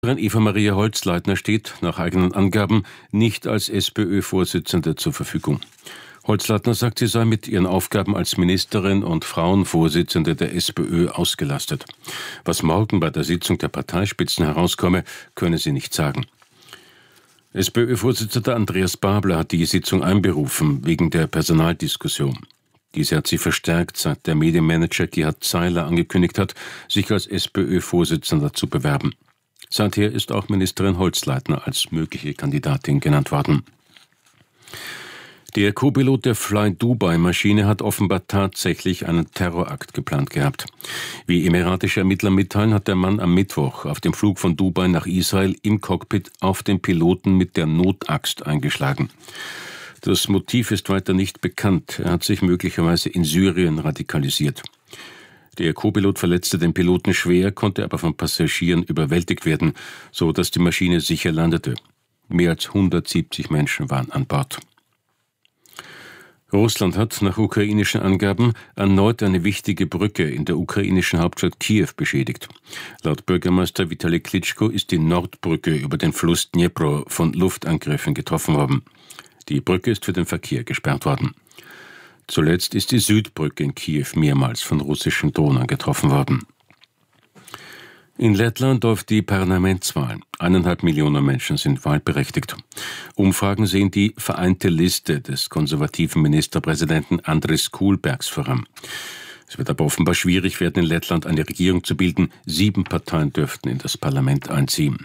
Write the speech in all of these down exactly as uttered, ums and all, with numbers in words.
Ministerin Eva-Maria Holzleitner steht, nach eigenen Angaben, nicht als SPÖ-Vorsitzende zur Verfügung. Holzleitner sagt, sie sei mit ihren Aufgaben als Ministerin und Frauenvorsitzende der SPÖ ausgelastet. Was morgen bei der Sitzung der Parteispitzen herauskomme, könne sie nicht sagen. SPÖ-Vorsitzender Andreas Babler hat die Sitzung einberufen, wegen der Personaldiskussion. Diese hat sie verstärkt, seit der Medienmanager Gerhard Zeiler angekündigt hat, sich als SPÖ-Vorsitzender zu bewerben. Seither ist auch Ministerin Holzleitner als mögliche Kandidatin genannt worden. Der Co-Pilot der Fly-Dubai-Maschine hat offenbar tatsächlich einen Terrorakt geplant gehabt. Wie emiratische Ermittler mitteilen, hat der Mann am Mittwoch auf dem Flug von Dubai nach Israel im Cockpit auf den Piloten mit der Notaxt eingeschlagen. Das Motiv ist weiter nicht bekannt. Er hat sich möglicherweise in Syrien radikalisiert. Der Co-Pilot verletzte den Piloten schwer, konnte aber von Passagieren überwältigt werden, so dass die Maschine sicher landete. Mehr als hundertsiebzig Menschen waren an Bord. Russland hat nach ukrainischen Angaben erneut eine wichtige Brücke in der ukrainischen Hauptstadt Kiew beschädigt. Laut Bürgermeister Vitali Klitschko ist die Nordbrücke über den Fluss Dnipro von Luftangriffen getroffen worden. Die Brücke ist für den Verkehr gesperrt worden. Zuletzt ist die Südbrücke in Kiew mehrmals von russischen Drohnen getroffen worden. In Lettland läuft die Parlamentswahl. Eineinhalb Millionen Menschen sind wahlberechtigt. Umfragen sehen die vereinte Liste des konservativen Ministerpräsidenten Andris Kulbergs voran. Es wird aber offenbar schwierig werden, in Lettland eine Regierung zu bilden. Sieben Parteien dürften in das Parlament einziehen.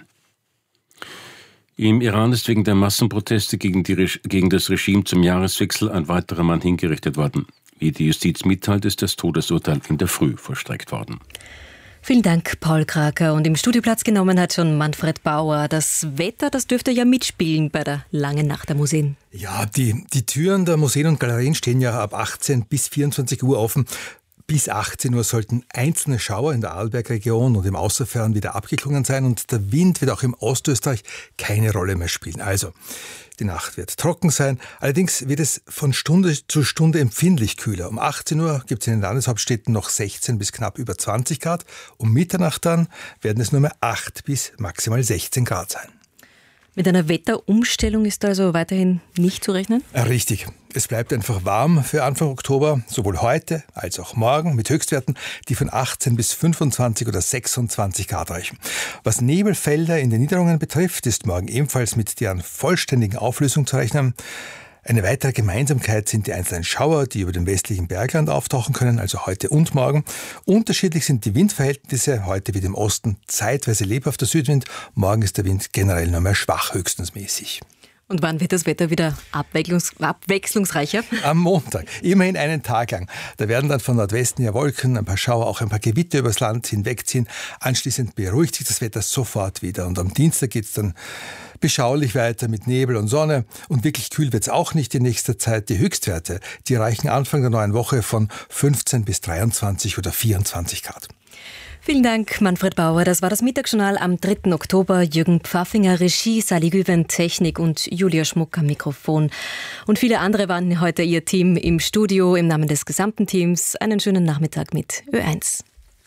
Im Iran ist wegen der Massenproteste gegen, die Re- gegen das Regime zum Jahreswechsel ein weiterer Mann hingerichtet worden. Wie die Justiz mitteilt, ist das Todesurteil in der Früh vollstreckt worden. Vielen Dank, Paul Kraker. Und im Studio Platz genommen hat schon Manfred Bauer. Das Wetter, das dürfte ja mitspielen bei der langen Nacht der Museen. Ja, die, die Türen der Museen und Galerien stehen ja ab achtzehn bis vierundzwanzig Uhr offen. Bis achtzehn Uhr sollten einzelne Schauer in der Arlbergregion und im Außerfern wieder abgeklungen sein und der Wind wird auch im Ostösterreich keine Rolle mehr spielen. Also, die Nacht wird trocken sein, allerdings wird es von Stunde zu Stunde empfindlich kühler. Um achtzehn Uhr gibt es in den Landeshauptstädten noch sechzehn bis knapp über zwanzig Grad. Um Mitternacht dann werden es nur mehr acht bis maximal sechzehn Grad sein. Mit einer Wetterumstellung ist also weiterhin nicht zu rechnen? Ja, richtig. Es bleibt einfach warm für Anfang Oktober, sowohl heute als auch morgen mit Höchstwerten, die von achtzehn bis fünfundzwanzig oder sechsundzwanzig Grad reichen. Was Nebelfelder in den Niederungen betrifft, ist morgen ebenfalls mit deren vollständigen Auflösung zu rechnen. Eine weitere Gemeinsamkeit sind die einzelnen Schauer, die über dem westlichen Bergland auftauchen können, also heute und morgen. Unterschiedlich sind die Windverhältnisse. Heute wird im Osten zeitweise lebhafter Südwind. Morgen ist der Wind generell nur mehr schwach, höchstens mäßig. Und wann wird das Wetter wieder abwechslungs- abwechslungsreicher? Am Montag, immerhin einen Tag lang. Da werden dann von Nordwesten ja Wolken, ein paar Schauer, auch ein paar Gewitter übers Land hinwegziehen. Anschließend beruhigt sich das Wetter sofort wieder. Und am Dienstag geht es dann beschaulich weiter mit Nebel und Sonne. Und wirklich kühl wird es auch nicht in nächster Zeit. Die Höchstwerte, die reichen Anfang der neuen Woche von fünfzehn bis dreiundzwanzig oder vierundzwanzig Grad. Vielen Dank, Manfred Bauer. Das war das Mittagsjournal am dritten Oktober. Jürgen Pfaffinger, Regie, Sally Güven, Technik und Julia Schmuck am Mikrofon. Und viele andere waren heute ihr Team im Studio. Im Namen des gesamten Teams einen schönen Nachmittag mit Ö eins.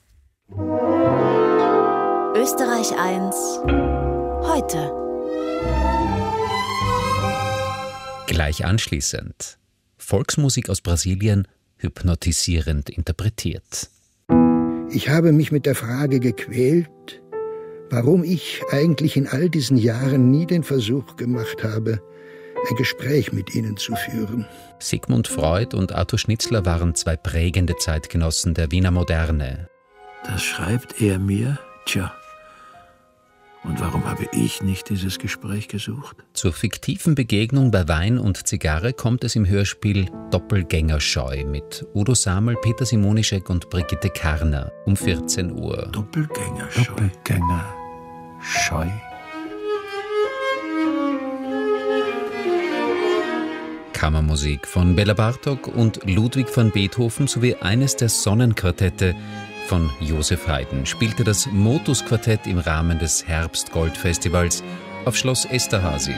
Österreich eins heute. Gleich anschließend. Volksmusik aus Brasilien hypnotisierend interpretiert. Ich habe mich mit der Frage gequält, warum ich eigentlich in all diesen Jahren nie den Versuch gemacht habe, ein Gespräch mit Ihnen zu führen. Sigmund Freud und Arthur Schnitzler waren zwei prägende Zeitgenossen der Wiener Moderne. Das schreibt er mir? Tja. Und warum habe ich nicht dieses Gespräch gesucht? Zur fiktiven Begegnung bei Wein und Zigarre kommt es im Hörspiel Doppelgängerscheu mit Udo Samel, Peter Simonischek und Brigitte Karner um vierzehn Uhr. Doppelgängerscheu. Doppelgängerscheu. Kammermusik von Bela Bartok und Ludwig van Beethoven sowie eines der Sonnenquartette von Josef Haydn spielte das Motus-Quartett im Rahmen des Herbstgold-Festivals auf Schloss Esterházy.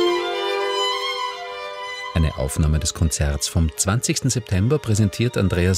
Eine Aufnahme des Konzerts vom zwanzigsten September präsentiert Andreas